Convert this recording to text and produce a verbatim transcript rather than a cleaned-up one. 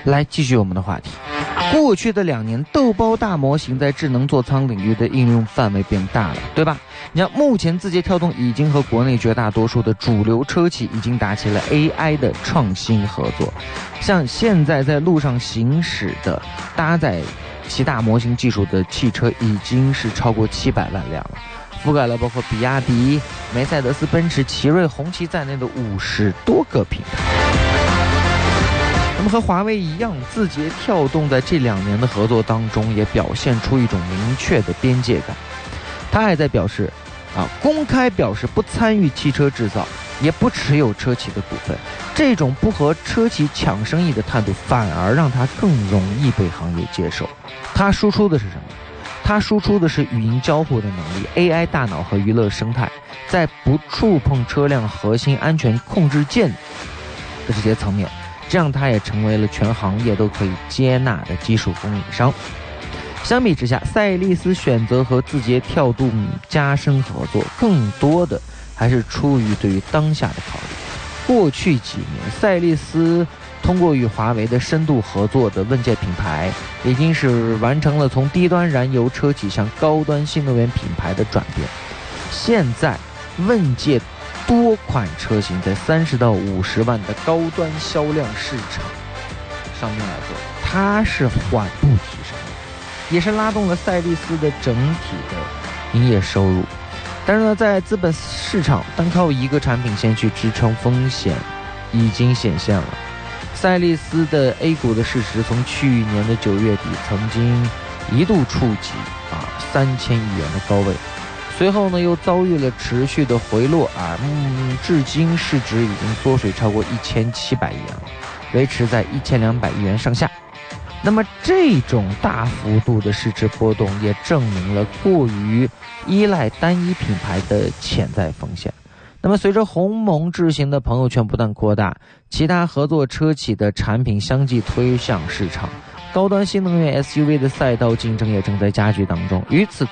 来继续我们的话题。过去的两年，豆包大模型在智能座舱领域的应用范围变大了，对吧？你看，目前字节跳动已经和国内绝大多数的主流车企已经打起了 A I 的创新合作。像现在在路上行驶的搭载其大模型技术的汽车已经是超过七百万辆了，覆盖了包括比亚迪、梅赛德斯奔驰、奇瑞、红旗在内的五十多个品牌。那么和华为一样，字节跳动在这两年的合作当中也表现出一种明确的边界感。他还在表示啊，公开表示不参与汽车制造，也不持有车企的股份。这种不和车企抢生意的态度，反而让他更容易被行业接受。他输出的是什么？他输出的是语音交互的能力、A I 大脑和娱乐生态，在不触碰车辆核心安全控制键的这些层面，这样它也成为了全行业都可以接纳的技术供应商。相比之下，赛力斯选择和字节跳动加深合作，更多的还是出于对于当下的考虑。过去几年，赛力斯通过与华为的深度合作的问界品牌，已经是完成了从低端燃油车企向高端新能源品牌的转变。现在问界多款车型在三十到五十万的高端销量市场上面来说，它是缓步提升的，也是拉动了赛力斯的整体的营业收入。但是呢，在资本市场单靠一个产品线去支撑风险已经显现了。赛力斯的 A 股的市值从去年的九月底曾经一度触及啊三千亿元的高位，随后呢又遭遇了持续的回落啊，嗯，至今市值已经缩水超过一千七百亿元了，维持在一千两百亿元上下。那么这种大幅度的市值波动，也证明了过于依赖单一品牌的潜在风险。那么随着鸿蒙智行的朋友圈不断扩大，其他合作车企的产品相继推向市场，高端新能源 S U V 的赛道竞争也正在加剧当中。与此